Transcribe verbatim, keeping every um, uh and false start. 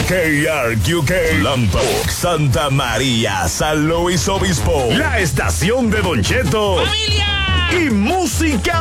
K R Q K, Lompoc, Santa María, San Luis Obispo. La estación de Don Cheto. ¡Familia! Y música